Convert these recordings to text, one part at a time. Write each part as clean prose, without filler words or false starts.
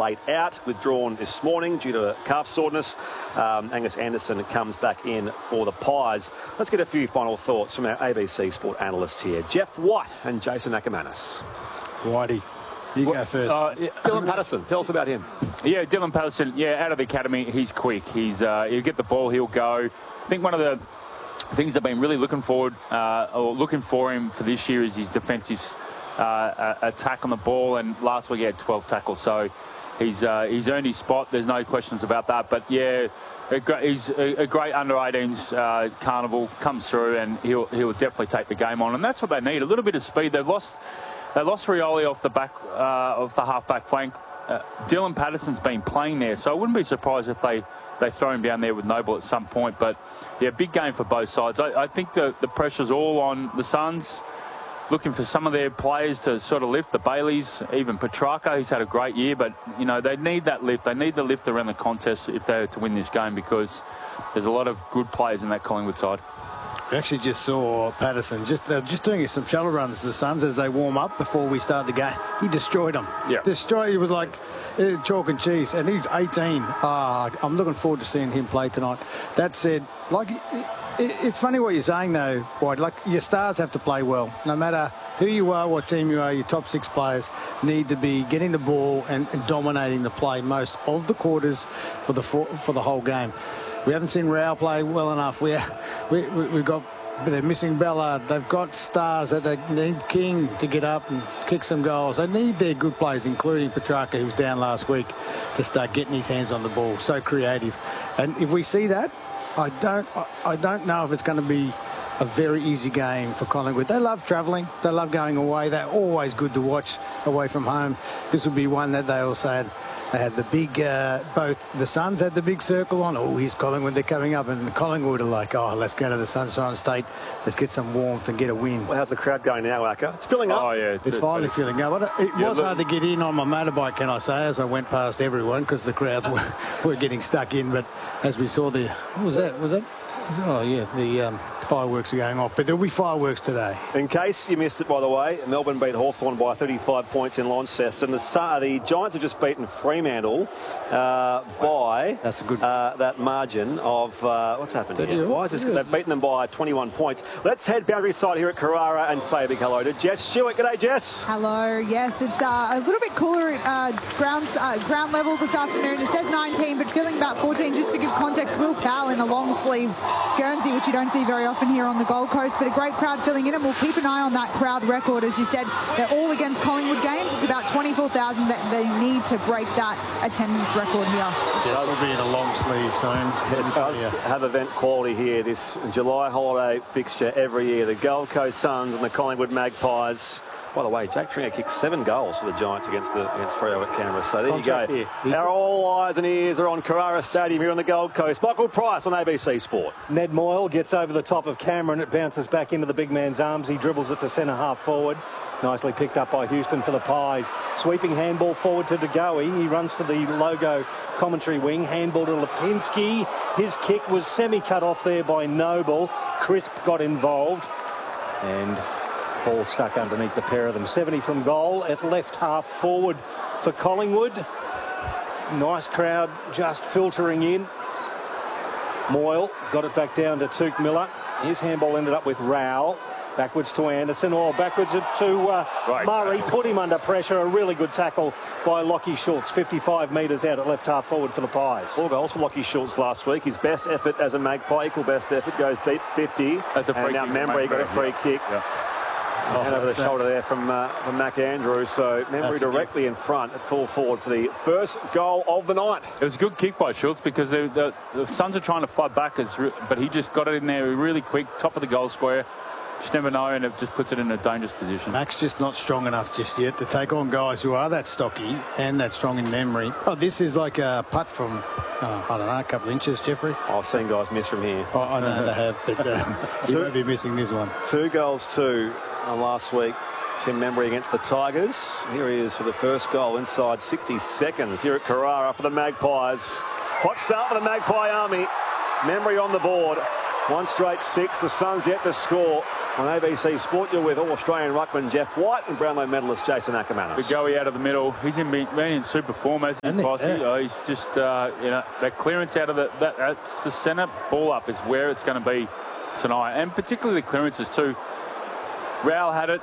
late out, withdrawn this morning due to calf soreness. Angus Anderson comes back in for the Pies. Let's get a few final thoughts from our ABC Sport analysts here. Jeff White and Jason Ackermanis. Whitey, you go first. Dylan Patterson, tell us about him. Yeah, Dylan Patterson, out of the academy, he's quick. He'll get the ball, he'll go. I think one of the things they've been really looking for him for this year is his defensive attack on the ball, and last week he had 12 tackles, so he's earned his spot. There's no questions about that. But yeah, he's a great under-18s carnival, comes through, and he'll definitely take the game on, and that's what they need, a little bit of speed. They lost Rioli off the back of the half-back flank. Dylan Patterson's been playing there, so I wouldn't be surprised if they throw him down there with Noble at some point. But yeah, big game for both sides. I think the pressure's all on the Suns, looking for some of their players to sort of lift. The Baileys, even Petrarca, he's had a great year, but they need that lift. They need the lift around the contest if they're to win this game, because there's a lot of good players in that Collingwood side. We actually just saw Patterson they're just doing some shuttle runs, the Suns, as they warm up before we start the game. He destroyed them. Yeah. He was like chalk and cheese, and he's 18. I'm looking forward to seeing him play tonight. That said, it's funny what you're saying though, White. Like, your stars have to play well. No matter who you are, what team you are, your top 6 players need to be getting the ball and dominating the play most of the quarters for the whole game. We haven't seen Rao play well enough. They're missing Ballard. They've got stars that they need. King to get up and kick some goals. They need their good players, including Petrarca, who was down last week, to start getting his hands on the ball. So creative. And if we see that, I don't know if it's going to be a very easy game for Collingwood. They love travelling. They love going away. They're always good to watch away from home. This will be one that they all said. They had the big, both the Suns had the big circle on. Oh, here's Collingwood, they're coming up. And Collingwood are like, oh, let's go to the Sunshine State. Let's get some warmth and get a win. Well, how's the crowd going now, Acker? It's filling up. Oh, yeah. It's finally filling up. It was hard to get in on my motorbike, can I say, as I went past everyone, because the crowds were getting stuck in. But as we saw what was that? Oh, yeah, the fireworks are going off. But there'll be fireworks today. In case you missed it, by the way, Melbourne beat Hawthorn by 35 points in Launceston. The Giants have just beaten Fremantle by that's a good that margin of... what's happened here? Why is this? They've beaten them by 21 points. Let's head boundary side here at Carrara and say a big hello to Jess Stewart. G'day, Jess. Hello. Yes, it's a little bit cooler at ground level this afternoon. It says 19, but feeling about 14. Just to give context, Will Powell in a long sleeve Guernsey, which you don't see very often here on the Gold Coast, but a great crowd filling in, and we'll keep an eye on that crowd record. As you said, they're all against Collingwood games. It's about 24,000 that they need to break that attendance record here. It'll be in a long sleeve soon. It does have event quality here, this July holiday fixture every year. The Gold Coast Suns and the Collingwood Magpies. By the way, Jack Tringer kicked 7 goals for the Giants against Freo at Canberra. So there you go. Our all eyes and ears are on Carrara Stadium here on the Gold Coast. Michael Price on ABC Sport. Ned Moyle gets over the top of Cameron. It bounces back into the big man's arms. He dribbles it to centre half forward. Nicely picked up by Houston for the Pies. Sweeping handball forward to De Goey. He runs to the logo commentary wing. Handball to Lipinski. His kick was semi-cut off there by Noble. Crisp got involved. And ball stuck underneath the pair of them. 70 from goal at left half forward for Collingwood. Nice crowd just filtering in. Moyle got it back down to Tuke Miller. His handball ended up with Rao. Backwards to Anderson, or backwards to Murray. Put him under pressure. A really good tackle by Lockie Schultz. 55 metres out at left half forward for the Pies. 4 goals for Lockie Schultz last week. His best effort as a Magpie, equal best effort, goes deep, 50. That's a free and now Membry got a free kick. Yeah. Hand over the shoulder there from Mac Andrews. So Membry directly in front at full forward for the first goal of the night. It was a good kick by Schultz, because the Suns are trying to fight back, but he just got it in there really quick, top of the goal square. Just never know, and it just puts it in a dangerous position. Mac's just not strong enough just yet to take on guys who are that stocky and that strong in memory. Oh, this is like a putt from, I don't know, a couple of inches, Jeffrey. I've seen guys miss from here. Oh, I know they have, but you won't be missing this one. 2 goals, 2 last week. Tim Membry against the Tigers. Here he is for the first goal inside 60 seconds here at Carrara for the Magpies. Hot start for the Magpie Army. Membry on the board. 1 straight 6. The Suns yet to score. On ABC Sport, you're with All-Australian ruckman Jeff White and Brownlow medalist Jason Ackermanis. The goey out of the middle. He's been in super form, as Isn't he? Posse. Yeah. He's just, that clearance out of that's the centre ball up is where it's going to be tonight. And particularly the clearances too. Rowell had it.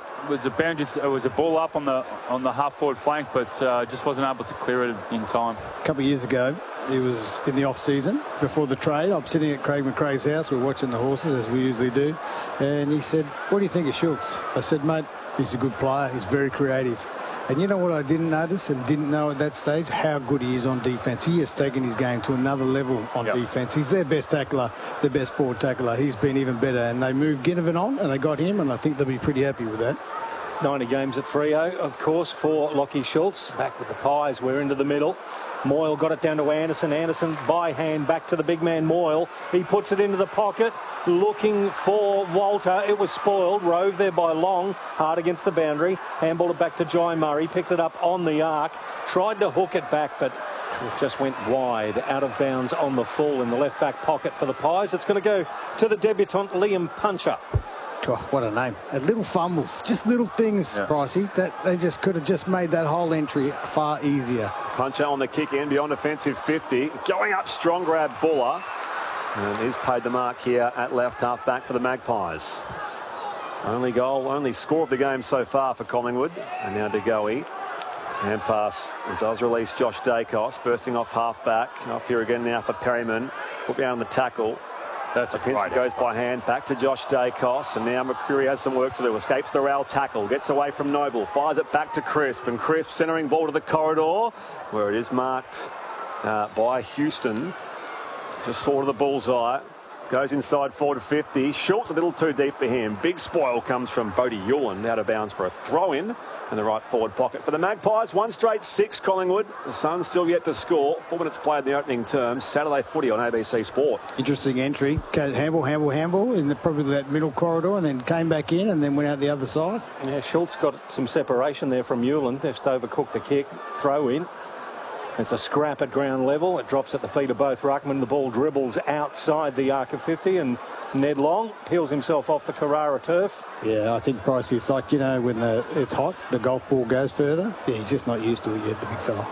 It was a ball up on the half-forward flank, but just wasn't able to clear it in time. A couple of years ago, it was in the off-season, before the trade. I'm sitting at Craig McRae's house. We're watching the horses, as we usually do. And he said, what do you think of Schultz? I said, mate, he's a good player. He's very creative. And you know what I didn't notice and didn't know at that stage? How good he is on defence. He has taken his game to another level on defence. He's their best tackler, their best forward tackler. He's been even better. And they moved Ginnivan on and they got him, and I think they'll be pretty happy with that. 90 games at Freo, of course, for Lockie Schultz. Back with the Pies. We're into the middle. Moyle got it down to Anderson. Anderson by hand back to the big man Moyle. He puts it into the pocket, looking for Walter. It was spoiled. Rove there by Long. Hard against the boundary. Handballed it back to Jai Murray. Picked it up on the arc. Tried to hook it back, but it just went wide. Out of bounds on the full in the left back pocket for the Pies. It's going to go to the debutant Liam Puncher. Oh, what a name. Little fumbles, just little things, Pricey, that they just could have just made that whole entry far easier. Puncher on the kick in beyond offensive 50. Going up strong grab Buller. And he's paid the mark here at left half back for the Magpies. Only goal, only score of the game so far for Collingwood. And now De Goey. Hand pass. It does release Josh Dacos, bursting off half back. Off here again now for Perryman. Put down the tackle. That's a Pinson goes by hand, back to Josh Dacos, and now McCreary has some work to do. Escapes the rail tackle, gets away from Noble, fires it back to Crisp, and Crisp centering ball to the corridor, where it is marked by Houston. Just sort of the bullseye. Goes inside forward 50. Schultz a little too deep for him. Big spoil comes from Bodie Ewan, out of bounds for a throw-in in the right forward pocket for the Magpies. One straight 6, Collingwood. The Suns still yet to score. 4 minutes played in the opening term. Saturday footy on ABC Sport. Interesting entry. Handball in probably that middle corridor, and then came back in and then went out the other side. Yeah, Schultz got some separation there from Newland. Just overcooked the kick. Throw in. It's a scrap at ground level. It drops at the feet of both ruckmen. The ball dribbles outside the arc of 50, and Ned Long peels himself off the Carrara turf. Yeah, I think Pricey, it's like, you know, when it's hot, the golf ball goes further. Yeah, he's just not used to it yet, the big fella.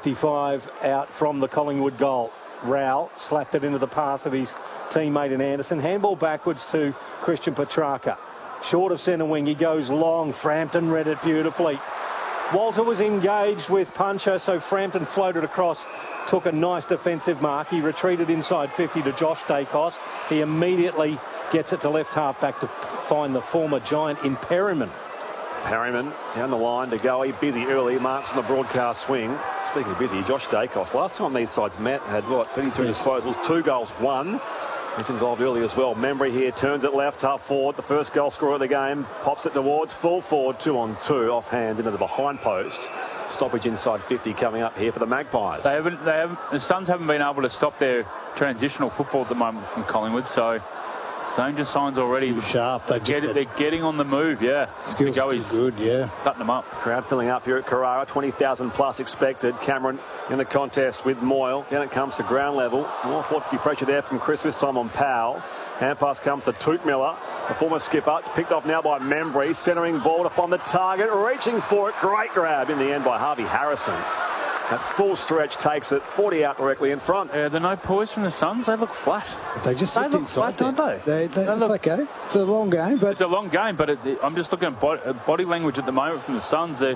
55 out from the Collingwood goal. Rowell slapped it into the path of his teammate in Anderson. Handball backwards to Christian Petrarca. Short of centre wing, he goes long. Frampton read it beautifully. Walter was engaged with Puncher, so Frampton floated across, took a nice defensive mark. He retreated inside 50 to Josh Dacos. He immediately gets it to left half back to find the former Giant in Perryman. Perryman down the line to Goey, busy early, marks on the broadcast swing. Speaking of busy, Josh Dacos, last time these sides met, had what, 32 disposals, 2 goals, 1. He's involved early as well. Membry here turns it left, half forward. The first goal scorer of the game pops it towards full forward, 2-on-2, off hands into the behind post. Stoppage inside 50 coming up here for the Magpies. The Suns haven't been able to stop their transitional football at the moment from Collingwood, so danger signs already. Sharp. They're getting on the move, yeah. Skills is good, yeah. Cutting them up. Crowd filling up here at Carrara, 20,000 plus expected. Cameron in the contest with Moyle. Then it comes to ground level. More 40 pressure there from Chris, this time on Powell. Hand pass comes to Toot Miller, the former skipper. It's picked off now by Membry. Centering ball to find the target. Reaching for it. Great grab in the end by Harvey Harrison. That full stretch takes it 40 out directly in front. Yeah, the no poise from the Suns. They look flat. They just look inside, flat, don't they? It's okay. It's a long game, but it's a long game. But I'm just looking at body language at the moment from the Suns. They're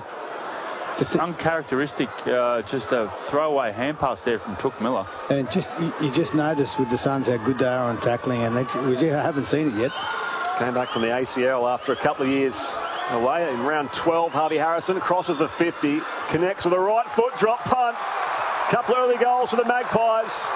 uncharacteristic. Just a throwaway hand pass there from Took Miller. And you just notice with the Suns how good they are on tackling, and we haven't seen it yet. Came back from the ACL after a couple of years away. In round 12, Harvey Harrison crosses the 50, connects with a right foot drop punt. Couple early goals for the Magpies.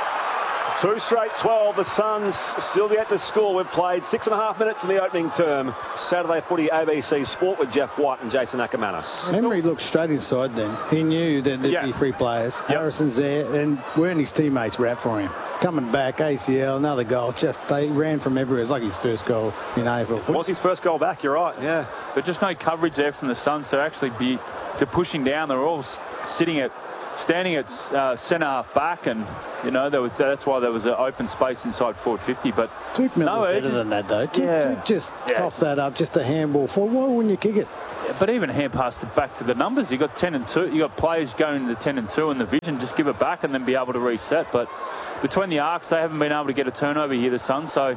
2 straight 12. The Suns still yet to score. We've played 6.5 minutes in the opening term. Saturday footy, ABC Sport with Jeff White and Jason Ackermanis. Emery looked straight inside then. He knew that there'd be free players. Harrison's there, and weren't his teammates were out for him. Coming back, ACL, another goal. Just they ran from everywhere. It was like his first goal in AFL. It was his first goal back, you're right, yeah. But just no coverage there from the Suns to actually be pushing down. They're all sitting at standing at centre half back, and you know that's why there was an open space inside forward 50. But Tuke Miller's better urgency. than that though. Tuke just Yeah. coughed that up, just a handball forward. Why wouldn't you kick it? But even hand pass back to the numbers. You got 10 and 2. You got players going to the 10 and 2 in the vision. Just give it back and then be able to reset. But between the arcs, they haven't been able to get a turnover here, the Suns. So,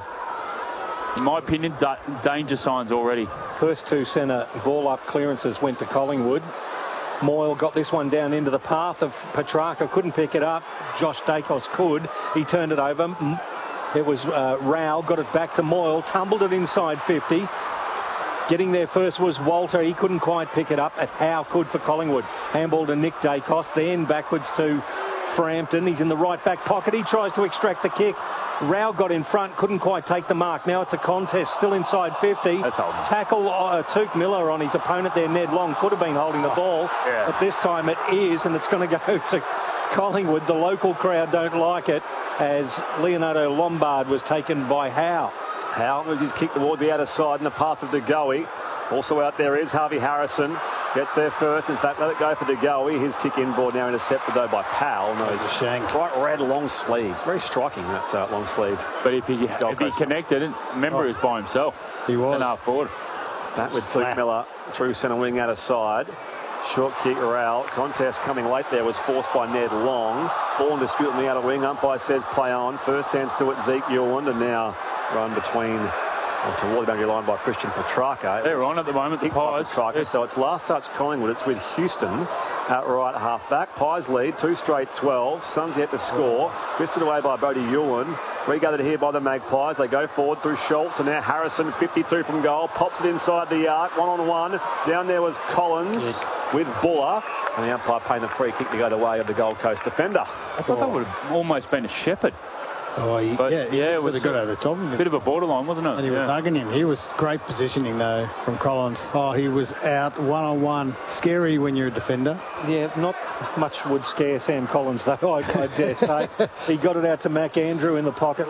in my opinion, danger signs already. First two centre ball up clearances went to Collingwood. Moyle got this one down into the path of Petrarca. Couldn't pick it up. Josh Dacos could. He turned it over. It was Rao. Got it back to Moyle. Tumbled it inside 50. Getting there first was Walter. He couldn't quite pick it up. At Howe could for Collingwood. Handball to Nick Dacos. Then backwards to Frampton. He's in the right back pocket. He tries to extract the kick. Rao got in front. Couldn't quite take the mark. Now it's a contest. Still inside 50. That's holding. Tackle Tuke Miller on his opponent there, Ned Long. Could have been holding the ball. Yeah. But this time it is, and it's going to go to Collingwood. The local crowd don't like it, as Leonardo Lombard was taken by Howe. Howe moves his kick towards the outer side in the path of De Goey. Also out there is Harvey Harrison. Gets there first. In fact, let it go for De Goey. His kick inboard now intercepted though by Powell. No, a shank. Bright red long sleeves. Very striking, that long sleeve. But if he connected, remember, he was by himself. He was. And half forward. That with Tuke Miller, true centre wing out of side. Short kick, Rowell. Contest coming late there was forced by Ned Long. Ball in dispute on the outer wing. Umpire says play on. First hands to it, Zeke Ewland, and now run between toward the boundary line by Christian Petrarca. They're on at the moment, the Pies. Yes. So it's last touch Collingwood. It's with Houston at right half back. Pies lead 2 straight 12. Suns yet to score. Fisted away by Bodie Ewan. Regathered here by the Magpies. They go forward through Schultz, and now Harrison, 52 from goal, pops it inside the arc, 1-on-1. Down there was Collins with Buller, and the umpire paying the free kick to go the way of the Gold Coast defender. I thought that would have almost been a Shepherd. Oh, he it was a good over the top of him. Bit of a borderline, wasn't it? And he was hugging him. He was great positioning, though, from Collins. Oh, he was out one-on-one. Scary when you're a defender. Yeah, not much would scare Sam Collins, though, I dare say. He got it out to Mac Andrew in the pocket.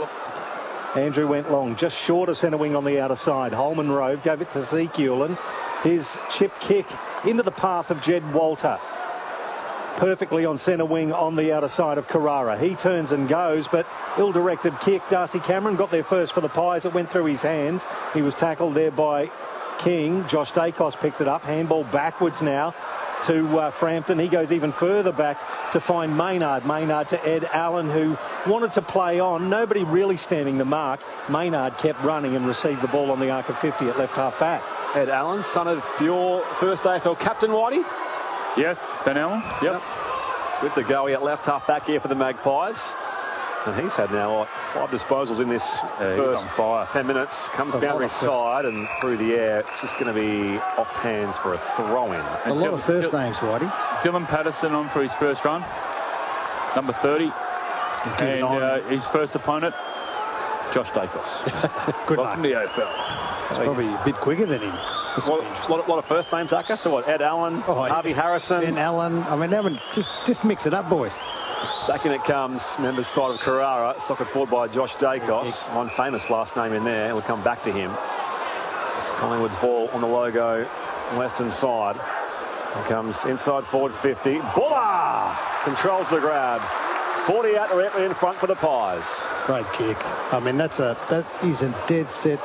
Andrew went long, just short of centre wing on the outer side. Holman Rowe gave it to Zeke Ewland. His chip kick into the path of Jed Walter. Perfectly on centre wing on the outer side of Carrara. He turns and goes, but ill-directed kick. Darcy Cameron got there first for the Pies. It went through his hands. He was tackled there by King. Josh Dacos picked it up. Handball backwards now to Frampton. He goes even further back to find Maynard. Maynard to Ed Allen, who wanted to play on. Nobody really standing the mark. Maynard kept running and received the ball on the arc of 50 at left half back. Ed Allen, son of your first AFL captain, Whitey. Yes, Ben Allen. Yep. With De Goey at left half back here for the Magpies. And he's had now 5 disposals in this first 10 minutes. Comes boundary side and through the air. It's just going to be off hands for a throw-in. A lot of first names, Whitey. Dylan Patterson on for his first run. Number 30. And his first opponent, Josh Dacos. Good Welcome luck. to the AFL. He's probably a bit quicker than him. Just a lot of first names, Tucker. So what? Ed Allen, Harvey Harrison. Ben Allen. I mean, just mix it up, boys. Back in it comes, members side of Carrara, socketed forward by Josh Dacos. One famous last name in there. We'll come back to him. Collingwood's ball on the logo, western side. Here comes inside forward 50. Buller controls the grab. 40 out directly in front for the Pies. Great kick. I mean, that is a dead set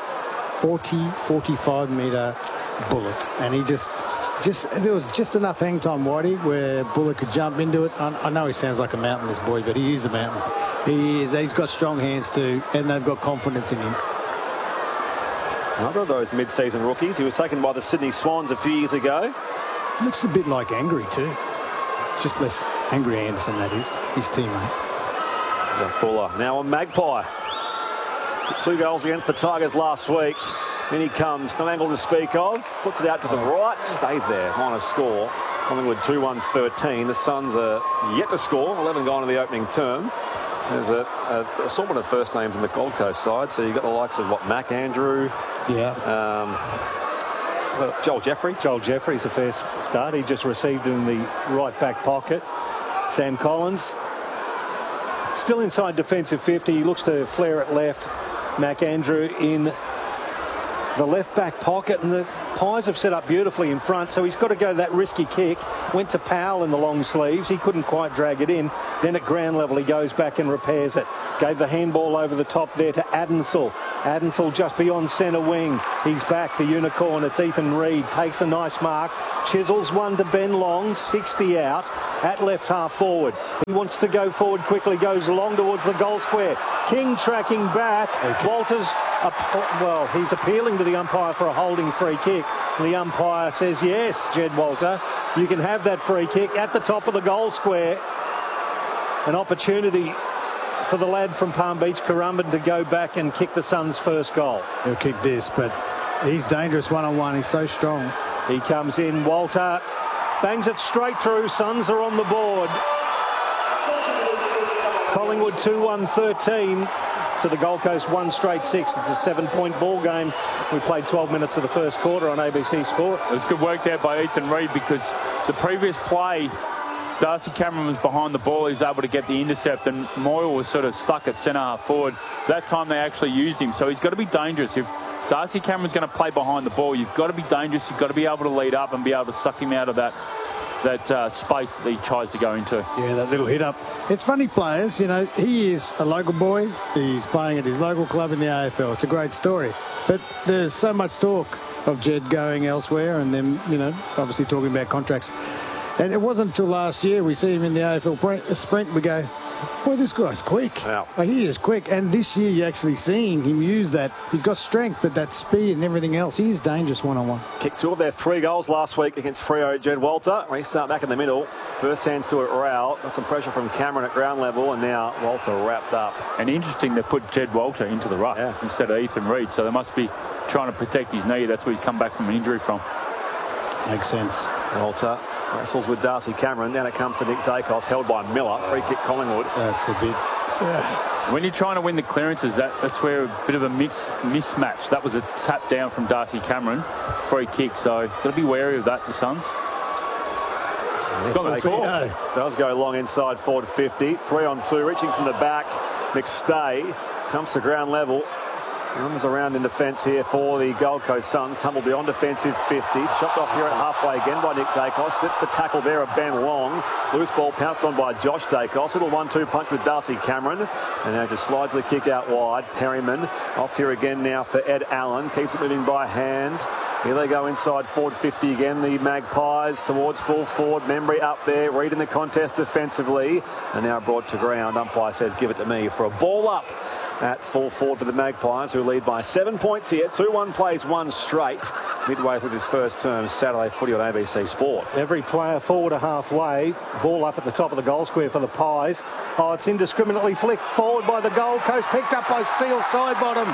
45 metre bullet, and he just there was just enough hang time, Whitey, where Buller could jump into it. I know he sounds like a mountain, this boy, but he is a mountain. He is. He's got strong hands too, and they've got confidence in him. Another of those mid-season rookies. He was taken by the Sydney Swans a few years ago. Looks a bit like Angry too. Just less Angry Anderson, that is, his teammate. Buller now a Magpie. 2 goals against the Tigers last week. In he comes, no angle to speak of. Puts it out to the right, stays there. Minor score. Collingwood 2-1-13. The Suns are yet to score. 11 gone in the opening term. There's a assortment of first names in the Gold Coast side. So you've got the likes of Mac Andrew. Yeah. Joel Jeffrey. Joel Jeffrey's the first start. He just received in the right back pocket. Sam Collins still inside defensive 50. He looks to flare it left. Mac Andrew in the left back pocket, and the Pies have set up beautifully in front, so he's got to go that risky kick. Went to Powell in the long sleeves. He couldn't quite drag it in. Then at ground level, he goes back and repairs it. Gave the handball over the top there to Adensel. Adensel just beyond centre wing. He's back, the unicorn. It's Ethan Reid. Takes a nice mark. Chisels one to Ben Long. 60 out at left half forward. He wants to go forward quickly. Goes long towards the goal square. King tracking back. Walters, well, he's appealing to the umpire for a holding free kick. The umpire says, yes, Jed Walter, you can have that free kick at the top of the goal square. An opportunity for the lad from Palm Beach, Currumbin, to go back and kick the Suns' first goal. He'll kick this, but he's dangerous one-on-one. He's so strong. He comes in. Walter bangs it straight through. Suns are on the board. Collingwood 2-1-13 to the Gold Coast 1 straight 6. It's a 7-point ball game. We played 12 minutes of the first quarter on ABC Sport. It was good work there by Ethan Reid, because the previous play, Darcy Cameron was behind the ball. He was able to get the intercept, and Moyle was sort of stuck at centre half forward. That time they actually used him, so he's got to be dangerous. If Darcy Cameron's going to play behind the ball, you've got to be dangerous. You've got to be able to lead up and be able to suck him out of that space that he tries to go into. Yeah, that little hit up. It's funny, players, you know, he is a local boy. He's playing at his local club in the AFL. It's a great story. But there's so much talk of Jed going elsewhere, and then, you know, obviously talking about contracts. And it wasn't until last year we see him in the AFL sprint, we go, boy, this guy's quick. Wow. Like, he is quick. And this year you're actually seeing him use that. He's got strength, but that speed and everything else, he's dangerous one-on-one. Kicked 2 of their 3 goals last week against Freo. Jed Walter. Restart back in the middle. First hands to it, Rao. Got some pressure from Cameron at ground level, and now Walter wrapped up. And interesting, they put Jed Walter into the ruck instead of Ethan Reid, so they must be trying to protect his knee. That's where he's come back from an injury from. Makes sense. Walter wrestles with Darcy Cameron. Then it comes to Nick Dacos, held by Miller. Free kick Collingwood. That's a bit... When you're trying to win the clearances, that's where a bit of a mismatch. That was a tap down from Darcy Cameron. Free kick, so got to be wary of that, the Suns. Does go long inside forward 50. 3-on-2, reaching from the back. McStay comes to ground level. Runs around in defence here for the Gold Coast Suns. Tumble beyond defensive 50. Chopped off here at halfway again by Nick Dacos. Slips the tackle there of Ben Long. Loose ball pounced on by Josh Dacos. Little 1-2 punch with Darcy Cameron. And now just slides the kick out wide. Perryman off here again now for Ed Allen. Keeps it moving by hand. Here they go inside forward 50 again. The Magpies towards full forward. Membry up there. Reid in the contest defensively. And now brought to ground. Umpire says give it to me for a ball up at full forward for the Magpies, who lead by 7 points here. 2-1 plays 1 straight midway through this first term. Saturday footy on ABC Sport. Every player forward to halfway. Ball up at the top of the goal square for the Pies. Oh, it's indiscriminately flicked forward by the Gold Coast. Picked up by Steele Sidebottom.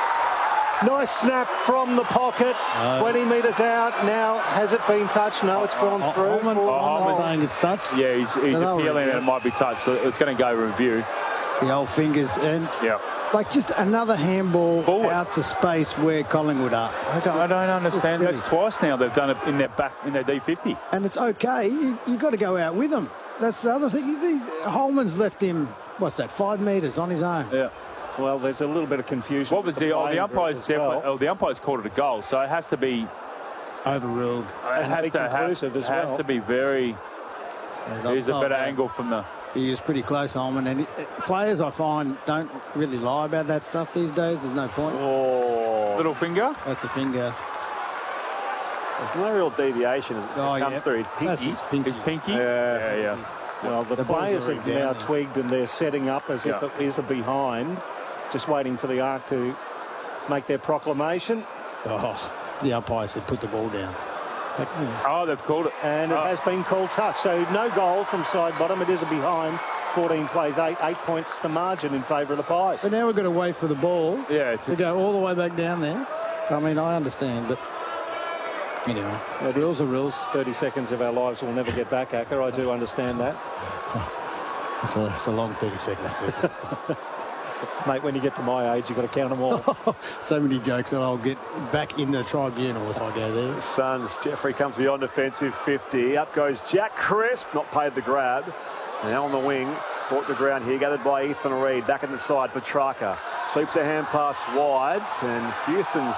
Nice snap from the pocket. 20 metres out. Now, has it been touched? No, it's gone through. Holman's saying it's touched. Yeah, he's appealing that it might be touched, so it's going to go review. The old fingers, and like just another handball out to space where Collingwood are. I don't understand. That's twice now they've done it in their back, in their D50. And it's okay. You've got to go out with them. That's the other thing. Holman's left him, what's that, 5 metres on his own. Yeah. Well, there's a little bit of confusion. What was the umpires definitely? Well. The umpires called it a goal, so it has to be overruled. It has to be very. There's a better angle from the. He was pretty close, Holman, and players I find don't really lie about that stuff these days. There's no point. Oh, little finger. That's a finger. There's no real deviation as it comes through. His pinky. That's his pinky. His pinky. Yeah. Well, the players have now twigged and they're setting up as if it is a behind, just waiting for the arc to make their proclamation. Oh, the umpire said put the ball down. Oh, they've called it. And it has been called touch. So no goal from Sidebottom. It is a behind. 14 plays 8. 8 points the margin in favour of the Pies. But now we've got to wait for the ball to go all the way back down there. I mean, I understand, but anyway, rules are rules. 30 seconds of our lives will never get back, Acker. I do understand that. It's a long 30 seconds. Mate, when you get to my age, you've got to count them all. So many jokes that I'll get back in the tribunal if I go there. Suns, Jeffrey comes beyond defensive 50. Up goes Jack Crisp, not paid the grab. Now on the wing, brought to ground here, gathered by Ethan Reid. Back in the side, Petrarca sweeps a hand pass wide, and Houston's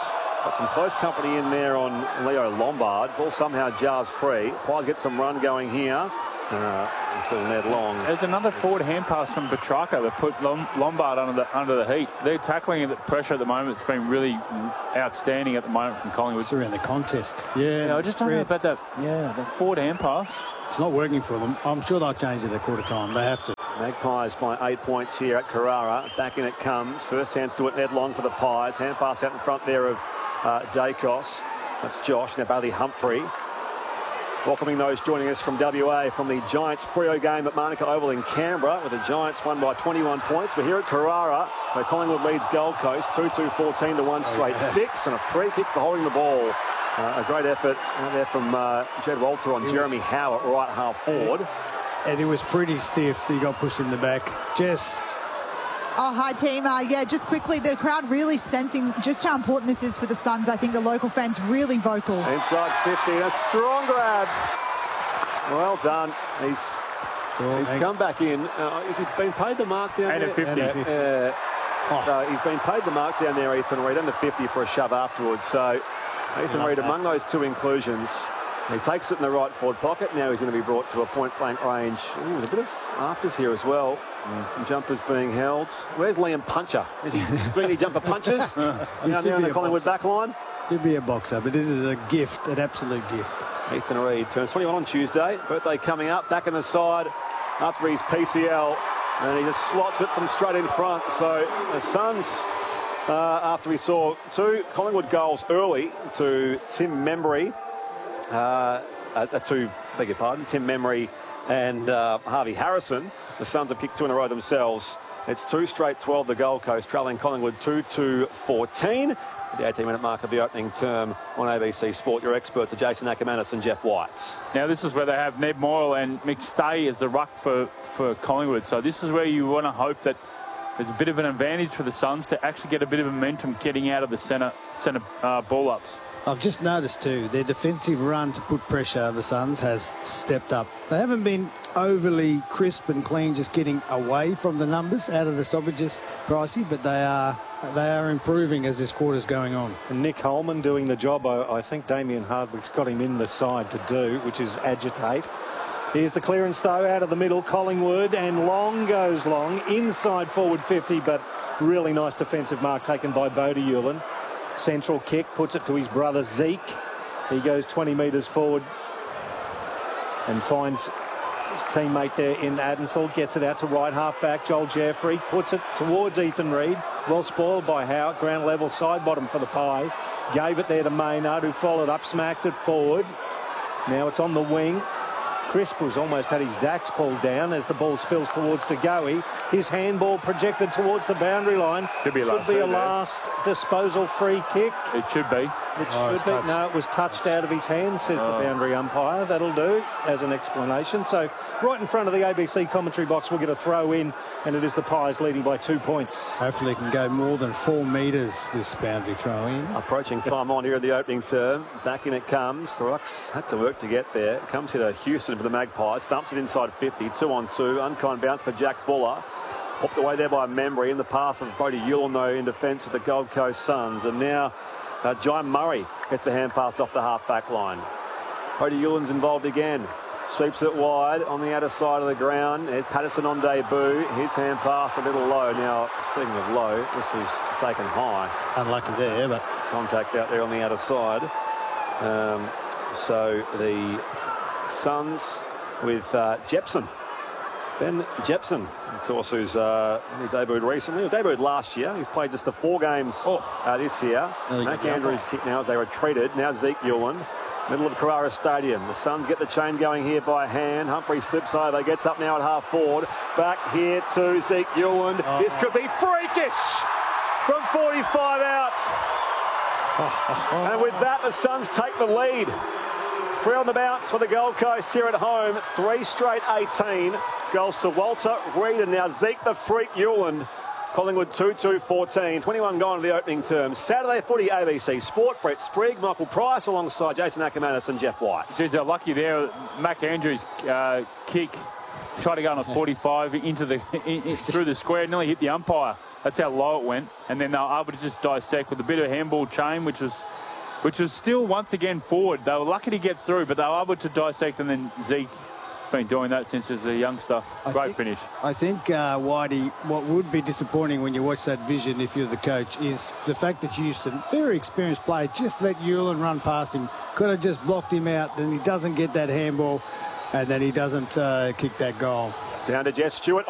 Got some close company in there on Leo Lombard. Ball somehow jars free. Pies get some run going here. Until Ned Long. There's another forward hand pass from Petrarca that put Lombard under the heat. They're tackling the pressure at the moment. It's been really outstanding at the moment from Collingwood. It's around the contest. Yeah, I just don't know about that. Yeah, the forward hand pass. It's not working for them. I'm sure they'll change it at quarter time. They have to. Magpies by 8 points here at Carrara. Back in it comes. First hands to it, Ned Long for the Pies. Hand pass out in front there of Dacos. That's Josh. Now Bailey Humphrey. Welcoming those joining us from WA from the Giants Freo game at Manuka Oval in Canberra, with the Giants won by 21 points. We're here at Carrara, where Collingwood leads Gold Coast 2-2-14 to 1 straight 6, and a free kick for holding the ball. A great effort out there from Jed Walter on Jeremy Howe at right half forward. And it was pretty stiff. He got pushed in the back. Jess. Oh, hi, team. Yeah, just quickly, the crowd really sensing just how important this is for the Suns. I think the local fans really vocal. Inside 50, a strong grab. Well done. He's come back in. Has he been paid the mark down there? 50. So he's been paid the mark down there, Ethan Reid, and the 50 for a shove afterwards. So Ethan Reid, among those two inclusions, he takes it in the right forward pocket. Now he's going to be brought to a point-blank range. Ooh, a bit of afters here as well. Some jumpers being held. Where's Liam Puncher? Is he doing any jumper punches? Down there on the Collingwood back line? Should be a boxer, but this is a gift, an absolute gift. Ethan Reid turns 21 on Tuesday. Birthday coming up, back in the side after his PCL. And he just slots it from straight in front. So the Suns, after we saw 2 Collingwood goals early to Tim Membry, Tim Membry and Harvey Harrison. The Suns have kicked 2 in a row themselves. It's 2 straight 12, the Gold Coast, trailing Collingwood 2-14. The 18-minute mark of the opening term on ABC Sport. Your experts are Jason Ackermanis and Jeff White. Now, this is where they have Ned Moyle and McStay as the ruck for Collingwood. So this is where you want to hope that there's a bit of an advantage for the Suns to actually get a bit of momentum getting out of the centre ball-ups. I've just noticed too, their defensive run to put pressure on the Suns has stepped up. They haven't been overly crisp and clean, just getting away from the numbers out of the stoppages, Pricey, but they are improving as this quarter's going on. And Nick Holman doing the job I think Damien Hardwick's got him in the side to do, which is agitate. Here's the clearance though out of the middle, Collingwood, and Long goes long, inside forward 50, but really nice defensive mark taken by Bodie Ulan. Central kick, puts it to his brother Zeke. He goes 20 metres forward and finds his teammate there in Adensel, gets it out to right half back, Joel Jeffrey, puts it towards Ethan Reid. Well spoiled by Howard, ground level, side bottom for the Pies. Gave it there to Maynard, who followed up, smacked it forward. Now it's on the wing. Crisp was almost had his Dax pulled down as the ball spills towards Tagoe. His handball projected towards the boundary line. Should be a last disposal free kick. It should be. It should be. No, it was touched out of his hands, says the boundary umpire. That'll do as an explanation. So right in front of the ABC commentary box, we'll get a throw in, and it is the Pies leading by 2 points. Hopefully it can go more than 4 metres, this boundary throw in. Approaching time on here in the opening term. Back in it comes. The Rucks had to work to get there. It comes here to Houston for the Magpies. Dumps it inside 50. 2-on-2. Unkind bounce for Jack Buller. Popped away there by Membry in the path of Bodie Ulan, though, in defence of the Gold Coast Suns. And now Jai Murray gets the hand pass off the half-back line. Bodie Ulan's involved again. Sweeps it wide on the outer side of the ground. There's Patterson on debut. His hand pass a little low. Now, speaking of low, this was taken high. Unlucky there, but contact out there on the outer side. So the Suns with Jepson. Ben Jepson, of course, who's he debuted recently, or debuted last year. He's played just the 4 games this year. Mac Andrews kick now as they retreated. Now Zeke Ulan, middle of Carrara Stadium. The Suns get the chain going here by hand. Humphrey slips over, gets up now at half forward. Back here to Zeke Ulan. This could be freakish from 45 out. And with that, the Suns take the lead. 3 on the bounce for the Gold Coast here at home. 3 straight 18. Goals to Walter, Reid, and now Zeke the Freak Ulan. Collingwood 2-2-14. 21 gone to the opening term. Saturday footy, ABC Sport. Brett Sprigg, Michael Price alongside Jason Ackermanis and Jeff White. Geez, they're lucky there. Mac Andrews' kick tried to go on a 45 into the through the square, nearly hit the umpire. That's how low it went. And then they were able to just dissect with a bit of handball chain, which was which was still once again forward. They were lucky to get through, but they were able to dissect, and then Zeke been doing that since he was a youngster. Great finish. I think, Whitey, what would be disappointing when you watch that vision, if you're the coach, is the fact that Houston, very experienced player, just let Hewlin run past him. Could have just blocked him out. Then he doesn't get that handball, and then he doesn't kick that goal. Down to Jess Stewart.